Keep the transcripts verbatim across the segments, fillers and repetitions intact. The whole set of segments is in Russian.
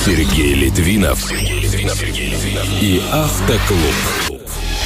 Сергей Литвинов. Сергей Литвинов. Сергей Литвинов. И Автоклуб.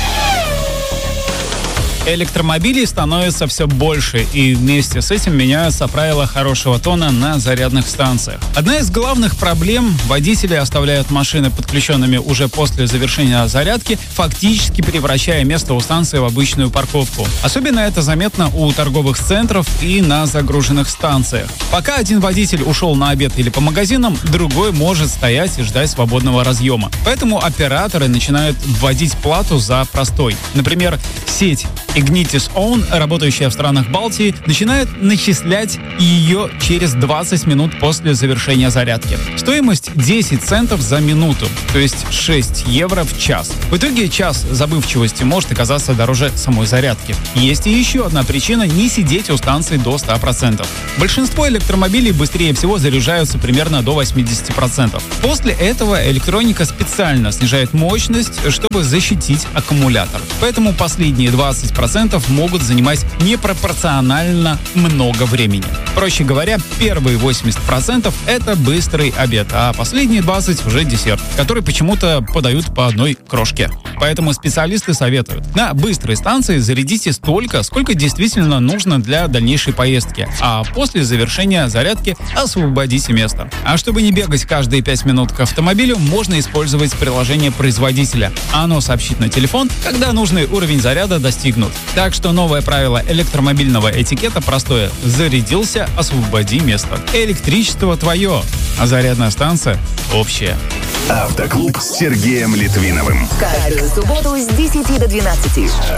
Электромобилей становится все больше, и вместе с этим меняются правила хорошего тона на зарядных станциях. Одна из главных проблем – водители оставляют машины подключенными уже после завершения зарядки, фактически превращая место у станции в обычную парковку. Особенно это заметно у торговых центров и на загруженных станциях. Пока один водитель ушел на обед или по магазинам, другой может стоять и ждать свободного разъема. Поэтому операторы начинают вводить плату за простой. Например, сеть Ignitis Own, работающая в странах Балтии, начинает начислять ее через двадцать минут после завершения зарядки. Стоимость десять центов за минуту, то есть шесть евро в час. В итоге час забывчивости может оказаться дороже самой зарядки. Есть и еще одна причина не сидеть у станции до ста процентов. Большинство электромобилей быстрее всего заряжаются примерно до восьмидесяти процентов. После этого электроника специально снижает мощность, чтобы защитить аккумулятор. Поэтому последние двадцать процентов могут занимать непропорционально много времени. Проще говоря, первые восемьдесят процентов это быстрый обед, а последние двадцать процентов уже десерт, который почему-то подают по одной крошке. Поэтому специалисты советуют: на быстрой станции зарядите столько, сколько действительно нужно для дальнейшей поездки, а после завершения зарядки освободите место. А чтобы не бегать каждые пять минут к автомобилю, можно использовать приложение производителя. Оно сообщит на телефон, когда нужный уровень заряда достигнут. Так что новое правило электромобильного этикета простое: зарядился, освободи место. Электричество твое, а зарядная станция общая. Автоклуб с Сергеем Литвиновым. Каждую субботу с десяти до двенадцати.